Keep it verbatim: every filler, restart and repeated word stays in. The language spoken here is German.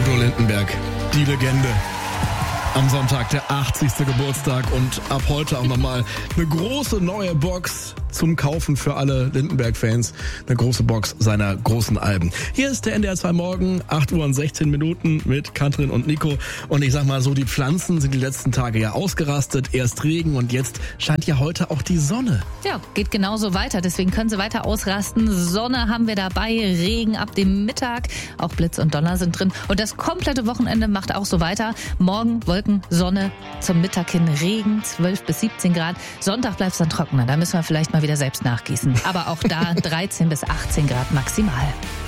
Udo Lindenberg, die Legende. Am Sonntag der achtzigste Geburtstag und ab heute auch nochmal eine große neue Box zum Kaufen für alle Lindenberg-Fans. Eine große Box seiner großen Alben. Hier ist der N D R zwei Morgen, acht Uhr und sechzehn Minuten mit Katrin und Nico. Und ich sag mal so, die Pflanzen sind die letzten Tage ja ausgerastet. Erst Regen und jetzt scheint ja heute auch die Sonne. Ja, geht genauso weiter. Deswegen können sie weiter ausrasten. Sonne haben wir dabei, Regen ab dem Mittag. Auch Blitz und Donner sind drin. Und das komplette Wochenende macht auch so weiter. Morgen Wolken, Sonne, zum Mittag hin Regen, zwölf bis siebzehn Grad. Sonntag bleibt es dann trockener. Da müssen wir vielleicht mal wieder selbst nachgießen. Aber auch da dreizehn bis achtzehn Grad maximal.